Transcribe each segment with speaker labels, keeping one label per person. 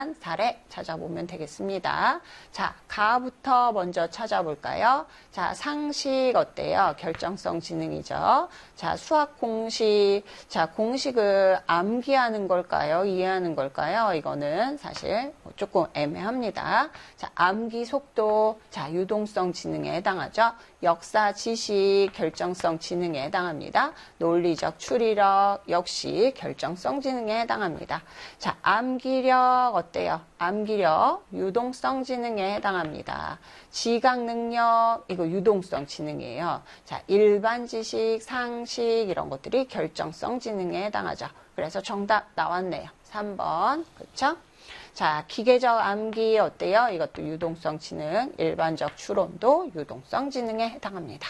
Speaker 1: 사례 찾아보면 되겠습니다. 자, 가부터 먼저 찾아볼까요? 자, 상식 어때요? 결정성 지능이죠. 자, 수학 공식. 자, 공식을 암기하는 걸까요? 이해하는 걸까요? 이거는 사실 조금 애매합니다. 자, 암기 속도. 자, 유동성 지능에 해당하죠. 역사, 지식, 결정성 지능에 해당합니다. 논리적 추리력 역시 결정성 지능에 해당합니다. 자, 암기력 어때요? 암기력, 유동성 지능에 해당합니다. 지각 능력, 이거 유동성 지능이에요. 자, 일반 지식, 상식 이런 것들이 결정성 지능에 해당하죠. 그래서 정답 나왔네요. 3번. 그렇죠? 자, 기계적 암기 어때요? 이것도 유동성 지능, 일반적 추론도 유동성 지능에 해당합니다.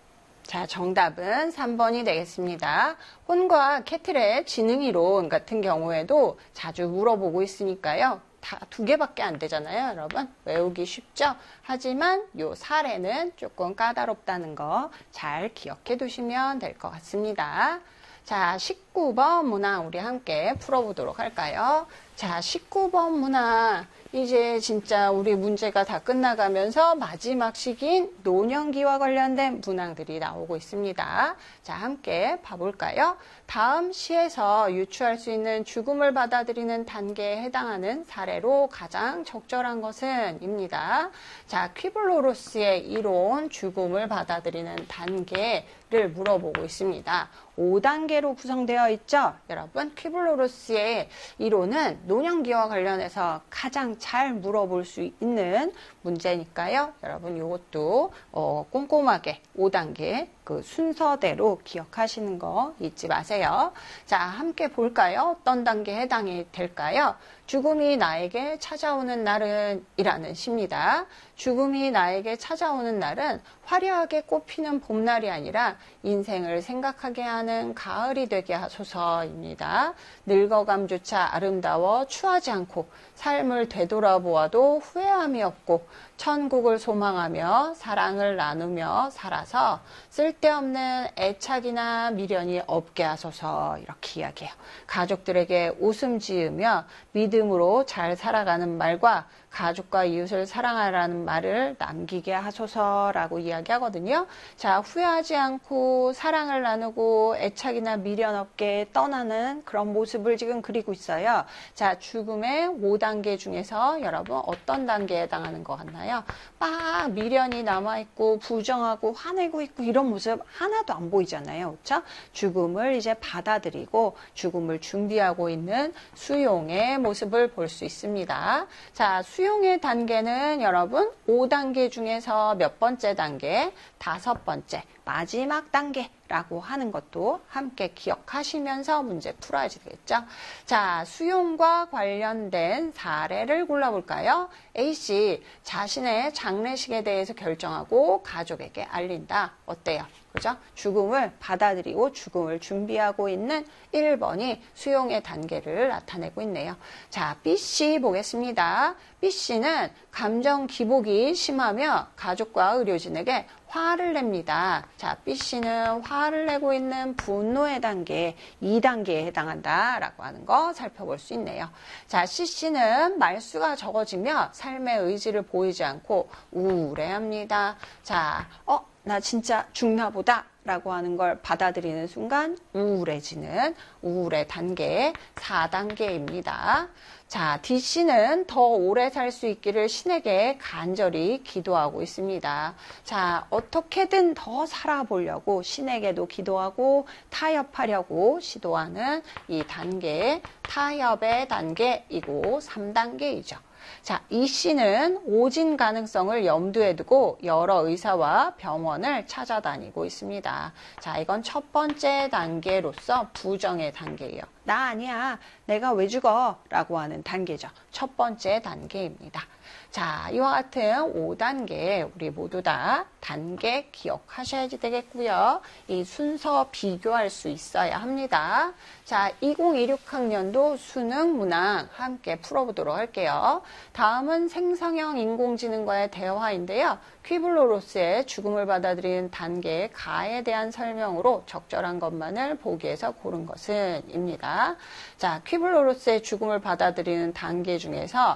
Speaker 1: 자, 정답은 3번이 되겠습니다. 혼과 캐틀의 지능 이론 같은 경우에도 자주 물어보고 있으니까요. 다 2개밖에 안 되잖아요, 여러분. 외우기 쉽죠? 하지만 요 사례는 조금 까다롭다는 거 잘 기억해 두시면 될 것 같습니다. 자, 19번 문항 우리 함께 풀어보도록 할까요? 자, 19번 문항. 이제 진짜 우리 문제가 다 끝나가면서 마지막 시기인 노년기와 관련된 문항들이 나오고 있습니다. 자, 함께 봐볼까요? 다음 시에서 유추할 수 있는 죽음을 받아들이는 단계에 해당하는 사례로 가장 적절한 것은? 입니다. 자, 퀴블로로스의 이론, 죽음을 받아들이는 단계를 물어보고 있습니다. 5단계로 구성되어 있죠? 여러분, 퀴블로로스의 이론은 노년기와 관련해서 가장 잘 물어볼 수 있는 문제니까요. 여러분, 이것도 꼼꼼하게 5단계 그 순서대로 기억하시는 거 잊지 마세요. 자, 함께 볼까요? 어떤 단계에 해당이 될까요? 죽음이 나에게 찾아오는 날은 이라는 시입니다. 죽음이 나에게 찾아오는 날은 화려하게 꽃피는 봄날이 아니라 인생을 생각하게 하는 가을이 되게 하소서입니다. 늙어감조차 아름다워 추하지 않고 삶을 되돌아보아도 후회함이 없고 천국을 소망하며 사랑을 나누며 살아서 쓸데없는 애착이나 미련이 없게 하소서 이렇게 이야기해요. 가족들에게 웃음 지으며 믿음으로 잘 살아가는 말과 가족과 이웃을 사랑하라는 말을 남기게 하소서라고 이야기하거든요. 자, 후회하지 않고 사랑을 나누고 애착이나 미련 없게 떠나는 그런 모습을 지금 그리고 있어요. 자, 죽음의 5단계 중에서 여러분 어떤 단계에 해당하는 것 같나요? 막 미련이 남아있고 부정하고 화내고 있고 이런 모습 하나도 안 보이잖아요. 그렇죠? 죽음을 이제 받아들이고 죽음을 준비하고 있는 수용의 모습을 볼 수 있습니다. 자, 수용의 단계는 여러분 5단계 중에서 몇 번째 단계? 5번째, 마지막 단계라고 하는 것도 함께 기억하시면서 문제 풀어야 되겠죠. 자, 수용과 관련된 사례를 골라볼까요? A씨, 자신의 장례식에 대해서 결정하고 가족에게 알린다. 어때요? 그죠? 죽음을 받아들이고 죽음을 준비하고 있는 1번이 수용의 단계를 나타내고 있네요. 자, B씨 보겠습니다. B씨는 감정 기복이 심하며 가족과 의료진에게 화를 냅니다. 자, B씨는 화를 내고 있는 분노의 단계 2단계에 해당한다라고 하는 거 살펴볼 수 있네요. 자, C씨는 말수가 적어지며 삶의 의지를 보이지 않고 우울해합니다. 자, 나 진짜 죽나 보다 라고 하는 걸 받아들이는 순간 우울해지는 우울의 단계 4단계입니다. 자, D씨는 더 오래 살 수 있기를 신에게 간절히 기도하고 있습니다. 자, 어떻게든 더 살아보려고 신에게도 기도하고 타협하려고 시도하는 이 단계, 타협의 단계이고 3단계이죠. 자, E씨는 오진 가능성을 염두에 두고 여러 의사와 병원을 찾아다니고 있습니다. 자, 이건 첫 번째 단계로서 부정의 단계예요. 나 아니야. 내가 왜 죽어? 라고 하는 단계죠. 첫 번째 단계입니다. 자, 이와 같은 5단계 우리 모두 다 단계 기억하셔야 되겠고요. 이 순서 비교할 수 있어야 합니다. 자, 2026학년도 수능 문항 함께 풀어보도록 할게요. 다음은 생성형 인공지능과의 대화인데요. 퀴블로로스의 죽음을 받아들이는 단계의 가에 대한 설명으로 적절한 것만을 보기에서 고른 것은 입니다. 자, 퀴블로로스의 죽음을 받아들이는 단계 중에서